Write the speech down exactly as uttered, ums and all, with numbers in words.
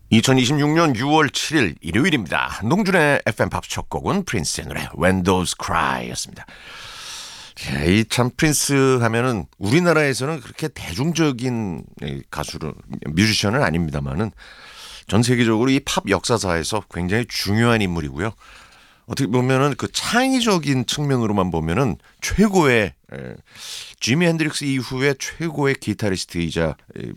이천이십육 년 유월 칠일 일요일입니다. 농준의 에프엠 팝 첫 곡은 프린스의 노래 When Doves Cry였습니다. 이 참 프린스 하면은 우리나라에서는 그렇게 대중적인 가수를 뮤지션은 아닙니다만은 전 세계적으로 이 팝 역사사에서 굉장히 중요한 인물이고요. 어떻게 보면은 그 창의적인 측면으로만 보면은 최고의 에, 지미 핸드릭스 이후에 최고의 기타리스트이자